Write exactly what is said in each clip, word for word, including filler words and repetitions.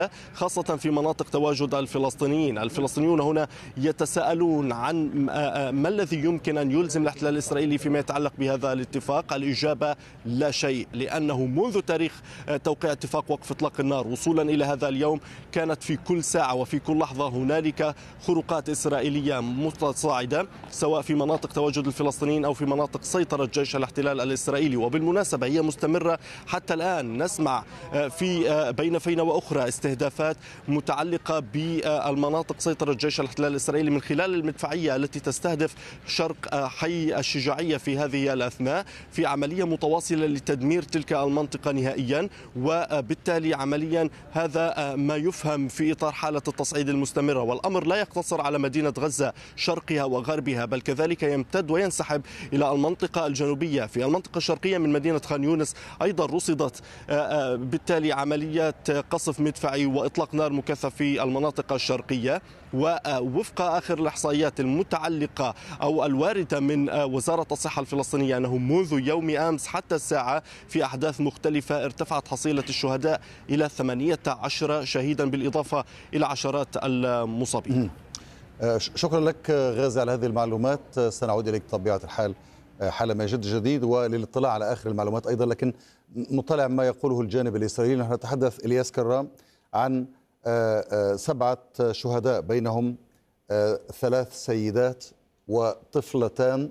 خاصة في مناطق تواجد الفلسطينيين. الفلسطينيون هنا يتساءلون عن ما الذي يمكن أن يلزم الاحتلال الإسرائيلي فيما يتعلق بهذا الاتفاق. الإجابة لا شيء، لأنه منذ تاريخ توقيع اتفاق وقف إطلاق النار وصولا إلى هذا اليوم كانت في كل ساعة وفي كل لحظة هنالك خروقات إسرائيلية متصاعدة، سواء في مناطق تواجد الفلسطينيين أو في مناطق سيطرة جيش الاحتلال الإسرائيلي. وبالمناسبة هي مستمرة حتى الآن. نسمع في بين فينة وأخرى استهدافات متعلقة بالمناطق سيطرة جيش الاحتلال الإسرائيلي من خلال المدفعية التي تستهدف شرق حي الشجاعية في هذه الأثناء، في عملية متواصلة لتدمير تلك المنطقة نهائيا. وبالتالي عمليا هذا ما يفهم في إطار حالة التصعيد المستمرة، والأمر لا يقتصر على مدينة غزة شرقها وغربها، بل كذلك يمتد وينسحب إلى المنطقة الجنوبية. في المنطقة الشرقية من مدينة خان يونس أيضا رصدت بالتالي عمليات قصف مدفعي وإطلاق نار مكثف في المناطق الشرقية. ووفق آخر الإحصائيات المتعلقة أو الواردة من وزارة الصحة الفلسطينية أنه منذ يوم أمس حتى الساعة في أحداث مختلفة ارتفعت حصيلة الشهداء إلى ثمانية عشر شهيدا بالإضافة إلى عشرات المصابين. شكرا لك غازي على هذه المعلومات. سنعود إليك بطبيعة الحال حالما يجد جديد وللاطلاع على آخر المعلومات أيضا، لكن نطلع ما يقوله الجانب الإسرائيلي. نحن نتحدث إلياس كرام عن سبعة شهداء بينهم ثلاث سيدات وطفلتان،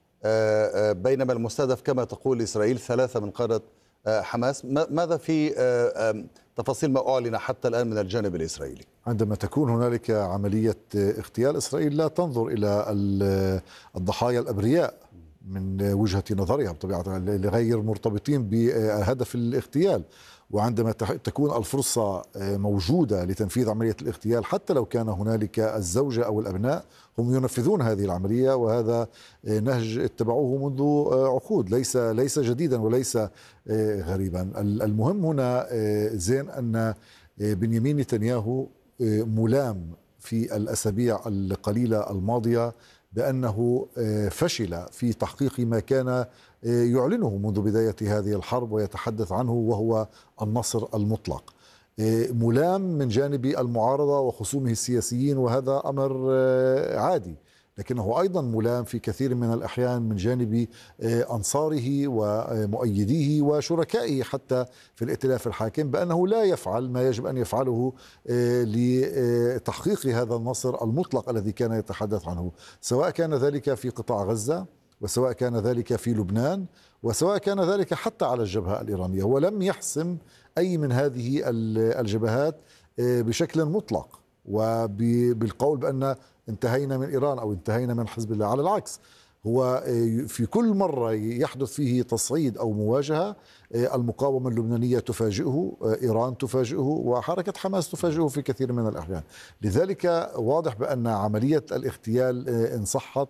بينما المستهدف كما تقول إسرائيل ثلاثة من قادة حماس. ماذا في تفاصيل ما أعلن حتى الآن من الجانب الإسرائيلي؟ عندما تكون هنالك عملية اغتيال، إسرائيل لا تنظر إلى الضحايا الأبرياء من وجهة نظرها بطبيعة غير مرتبطين بهدف الاغتيال. وعندما تكون الفرصة موجودة لتنفيذ عملية الاغتيال حتى لو كان هنالك الزوجة أو الأبناء، هم ينفذون هذه العملية، وهذا نهج اتبعوه منذ عقود، ليس ليس جديدا وليس غريبا. المهم هنا زين أن بنيامين نتنياهو ملام في الأسابيع القليلة الماضية بأنه فشل في تحقيق ما كان يعلنه منذ بداية هذه الحرب ويتحدث عنه، وهو النصر المطلق. ملام من جانب المعارضة وخصومه السياسيين، وهذا أمر عادي، لكنه أيضا ملام في كثير من الأحيان من جانب أنصاره ومؤيديه وشركائه حتى في الائتلاف الحاكم بأنه لا يفعل ما يجب أن يفعله لتحقيق هذا النصر المطلق الذي كان يتحدث عنه، سواء كان ذلك في قطاع غزة، وسواء كان ذلك في لبنان، وسواء كان ذلك حتى على الجبهة الإيرانية. ولم يحسم أي من هذه الجبهات بشكل مطلق وبالقول بأن انتهينا من إيران أو انتهينا من حزب الله. على العكس، هو في كل مرة يحدث فيه تصعيد أو مواجهة المقاومة اللبنانية تفاجئه، إيران تفاجئه، وحركة حماس تفاجئه في كثير من الأحيان. لذلك واضح بأن عملية الاغتيال إن صحت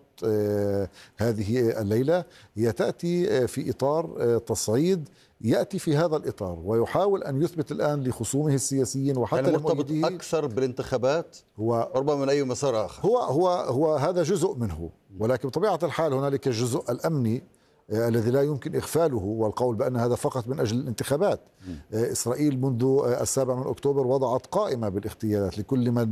هذه الليلة هي تأتي في إطار تصعيد يأتي في هذا الإطار، ويحاول أن يثبت الآن لخصومه السياسيين وحتى يعني مرتبط لمؤيديه أكثر بالانتخابات هو ربما من أي مسار آخر. هو هو هو هذا جزء منه، ولكن بطبيعة الحال هنالك الجزء الأمني الذي لا يمكن إغفاله، والقول بأن هذا فقط من أجل الانتخابات. إسرائيل منذ السابع من أكتوبر وضعت قائمة بالاغتيالات لكل من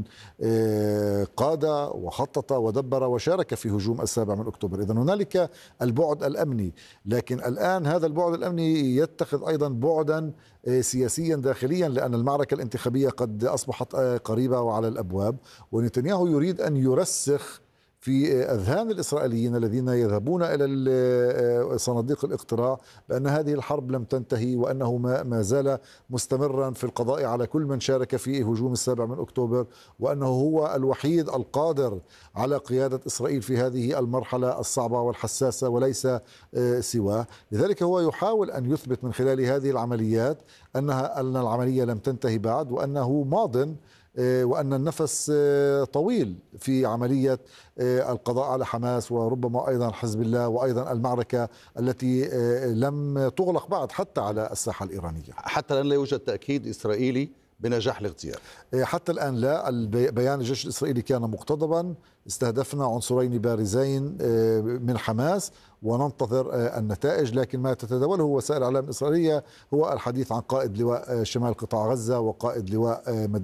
قاد وخطط ودبر وشارك في هجوم السابع من أكتوبر. إذن هنالك البعد الأمني، لكن الآن هذا البعد الأمني يتخذ أيضا بعدا سياسيا داخليا، لأن المعركة الانتخابية قد أصبحت قريبة وعلى الأبواب، ونتنياهو يريد أن يرسخ في أذهان الإسرائيليين الذين يذهبون إلى صناديق الاقتراع بأن هذه الحرب لم تنتهي، وأنه ما زال مستمرا في القضاء على كل من شارك في هجوم السابع من أكتوبر، وأنه هو الوحيد القادر على قيادة إسرائيل في هذه المرحلة الصعبة والحساسة وليس سواه. لذلك هو يحاول أن يثبت من خلال هذه العمليات أنها أن العملية لم تنتهي بعد، وأنه ماض، وأن النفس طويل في عملية القضاء على حماس وربما أيضا حزب الله، وأيضا المعركة التي لم تغلق بعد حتى على الساحة الإيرانية. حتى الآن لا يوجد تأكيد إسرائيلي بنجاح الاغتيال؟ حتى الآن لا. بيان الجيش الإسرائيلي كان مقتضبا، استهدفنا عنصرين بارزين من حماس وننتظر النتائج، لكن ما تتداوله وسائل الإعلام الإسرائيلية هو الحديث عن قائد لواء شمال قطاع غزة وقائد لواء مدينة